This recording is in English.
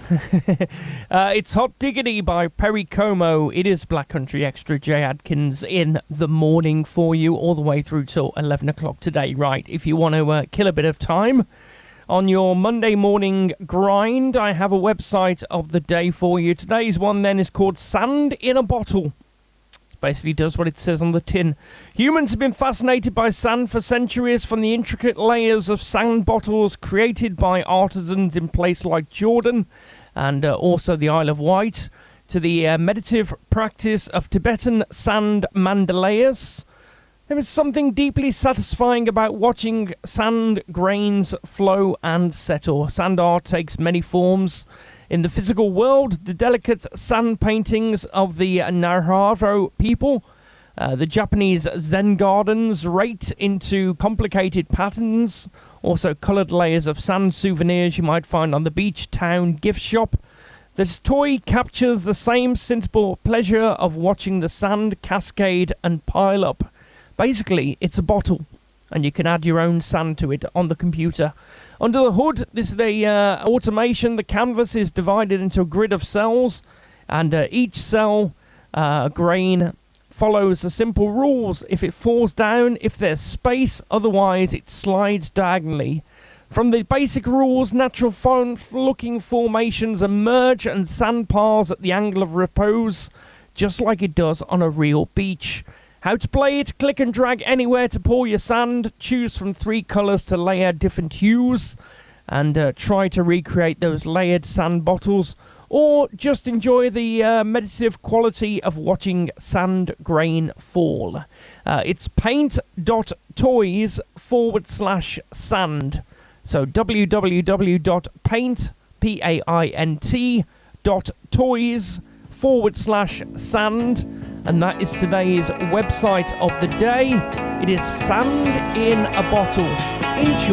It's Hot Diggity by Perry Como. It is Black Country Extra. Jay Adkins in the morning for you all the way through till 11 o'clock today. Right, if you want to kill a bit of time on your Monday morning grind, I have a website of the day for you. Today's one then is called Sand in a Bottle. Basically does what it says on the tin. Humans have been fascinated by sand for centuries, from the intricate layers of sand bottles created by artisans in places like Jordan and also the Isle of Wight, to the meditative practice of Tibetan sand mandalayas. There is something deeply satisfying about watching sand grains flow and settle. Sand art takes many forms. In the physical world, the delicate sand paintings of the Navajo people, the Japanese Zen gardens rate into complicated patterns, also coloured layers of sand souvenirs you might find on the beach town gift shop. This toy captures the same simple pleasure of watching the sand cascade and pile up. Basically, it's a bottle, and you can add your own sand to it on the computer. Under the hood, this is the automation. The canvas is divided into a grid of cells, and each cell grain follows the simple rules. If it falls down, if there's space, otherwise it slides diagonally. From the basic rules, natural looking formations emerge and sand piles at the angle of repose, just like it does on a real beach. How to play it: click and drag anywhere to pour your sand, choose from 3 colours to layer different hues, and try to recreate those layered sand bottles, or just enjoy the meditative quality of watching sand grain fall. It's paint.toys/sand. So www.paint.toys/sand. And that is today's website of the day. It is Sand in a Bottle. Enjoy.